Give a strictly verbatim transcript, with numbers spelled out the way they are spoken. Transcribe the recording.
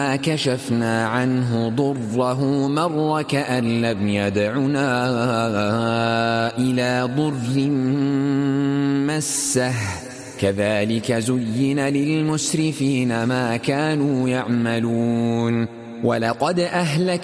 كشفنا عنه ضره مر كأن لم يدعنا إلى ضر مسه كذلك زين للمسرفين ما كانوا يعملون ولقد أهلك